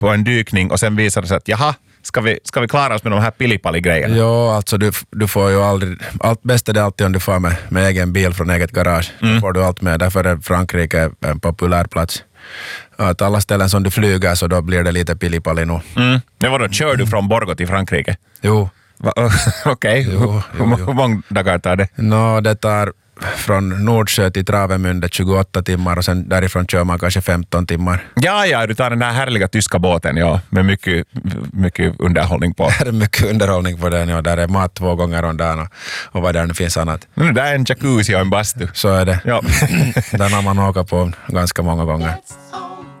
på en dykning och sen visar det sig att jaha, ska vi klara oss med de här pillipalli-grejerna? Ja, alltså du får ju aldrig, allt bästa är det alltid om du får med egen bil från eget garage. Då får du allt med, därför är Frankrike en populär plats. Att alla ställen som du flyger så då blir det lite pillipalli nu. Det var då, kör du från Borgå till Frankrike? Jo. Okej. Hur många dagar tar det? Det tar från Nordsjö till Travemünde 28 timmar och sen därifrån kör man kanske 15 timmar. Ja, du tar den där härliga tyska båten, ja, med mycket underhållning på. Det är mycket underhållning på den, ja. Där är mat 2 gånger om dagen och vad där nu finns annat. Nu där är en jacuzzi och en bastu. Så är det. Ja. Den har man åkat på ganska många gånger.